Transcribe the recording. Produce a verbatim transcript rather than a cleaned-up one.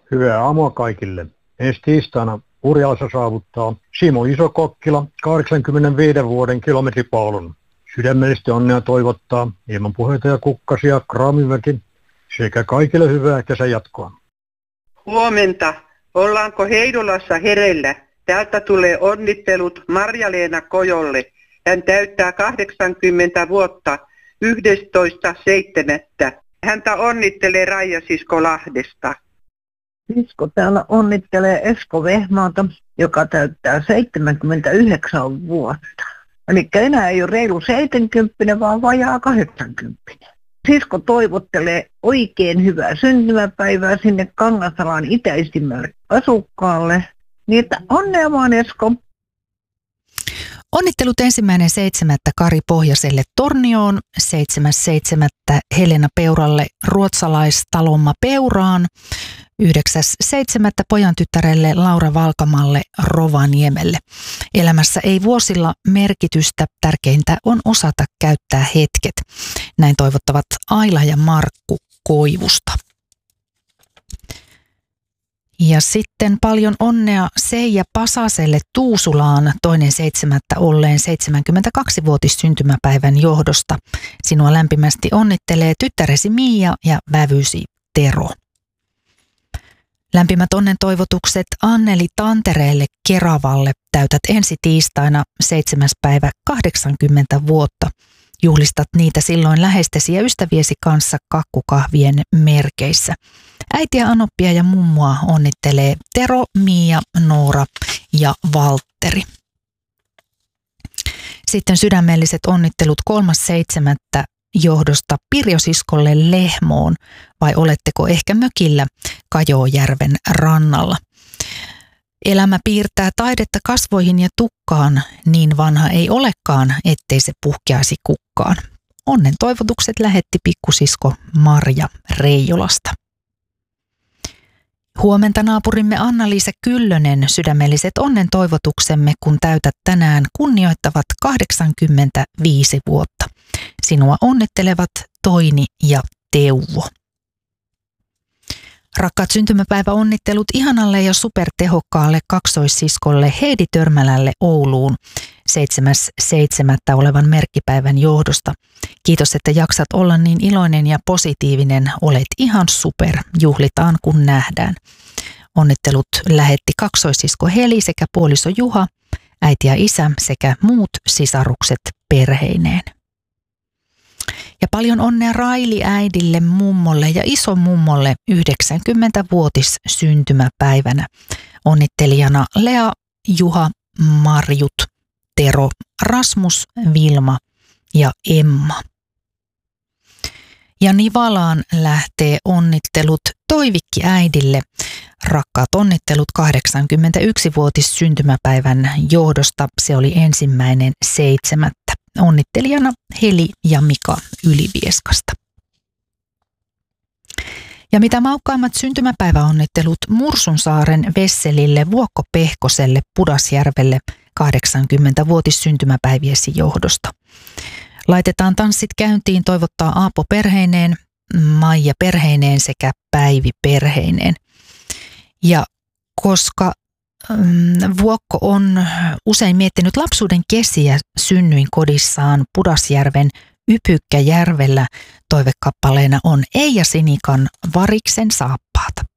Hyvää aamua kaikille. Ensi tiistaina Urjalassa saavuttaa Simo Iso-Kokkila kahdeksankymmentäviiden vuoden kilometripaalun. Sydämellisesti onnea toivottaa ilman puheita ja kukkasia Kraamiväki sekä kaikille hyvää kesän jatkoa. Huomenta. Ollaanko Heidolassa hereillä? Täältä tulee onnittelut Marja-Leena Kojolle. Hän täyttää kahdeksankymmentä vuotta yhdestoista seitsemättä. Häntä onnittelee Raija Sisko Lahdesta. Sisko täällä onnittelee Esko Vehmaata, joka täyttää seitsemänkymmentäyhdeksän vuotta. Eli enää ei ole reilu seitsemänkymmentä, vaan vajaa kahdeksankymmentä. Sisko toivottelee oikein hyvää syntymäpäivää sinne Kangasalan itäisimmälle asukkaalle. Niin että onnea vaan, Esko. Onnittelut ensimmäinen seitsemättä Kari Pohjaselle Tornioon, seitsemäs seitsemättä Helena Peuralle ruotsalaistalomma Peuraan, yhdeksäs seitsemättä pojan tyttärelle Laura Valkamalle Rovaniemelle. Elämässä ei vuosilla merkitystä, tärkeintä on osata käyttää hetket. Näin toivottavat Aila ja Markku Koivusta. Ja sitten paljon onnea Seija Pasaselle Tuusulaan toinen seitsemättä olleen seitsemänkymmentäkaksivuotis syntymäpäivän johdosta. Sinua lämpimästi onnittelee tyttäresi Miia ja vävysi Tero. Lämpimät onnen toivotukset Anneli Tantereelle Keravalle. Täytät ensi tiistaina seitsemäs päivä kahdeksankymmentä vuotta. Juhlistat niitä silloin läheistesi ja ystäviesi kanssa kakkukahvien merkeissä. Äitiä, anoppia ja mummoa onnittelee Tero, Miia, Noora ja Valtteri. Sitten sydämelliset onnittelut kolmas seitsemättä johdosta Pirjosiskolle Lehmoon, vai oletteko ehkä mökillä Kajoojärven rannalla? Elämä piirtää taidetta kasvoihin ja tukkaan, niin vanha ei olekaan, ettei se puhkeaisi kukkaan. Onnen toivotukset lähetti pikkusisko Marja Reijolasta. Huomenta naapurimme Anna-Liisa Kyllönen, sydämelliset onnen toivotuksemme, kun täytät tänään kunnioittavat kahdeksankymmentäviisi vuotta. Sinua onnittelevat Toini ja Teuvo. Rakkaat syntymäpäiväonnittelut ihanalle ja supertehokkaalle kaksoissiskolle Heidi Törmälälle Ouluun seitsemäs seitsemättä olevan merkkipäivän johdosta. Kiitos, että jaksat olla niin iloinen ja positiivinen. Olet ihan super. Juhlitaan kun nähdään. Onnittelut lähetti kaksoissisko Heli sekä puoliso Juha, äiti ja isä sekä muut sisarukset perheineen. Ja paljon onnea Raili äidille, mummolle ja isomummolle yhdeksänkymmentävuotis syntymäpäivänä. Onnittelijana Lea, Juha, Marjut, Tero, Rasmus, Vilma ja Emma. Ja Nivalaan lähtee onnittelut Toivikki äidille. Rakkaat onnittelut kahdeksankymmentäyksivuotis syntymäpäivän johdosta. Se oli ensimmäinen seitsemättä. Onnittelijana Heli ja Mika Ylivieskasta. Ja mitä maukkaimmat syntymäpäiväonnittelut Mursunsaaren Vesselille, Vuokko Pehkoselle, Pudasjärvelle kahdeksankymmentävuotis syntymäpäiviesi johdosta. Laitetaan tanssit käyntiin toivottaa Aapo perheineen, Maija perheineen sekä Päivi perheineen. Ja koska Vuokko on usein miettinyt lapsuuden kesiä synnyin kodissaan Pudasjärven Ypykkäjärvellä, toivekappaleena on Eija Sinikan Variksen saappaata.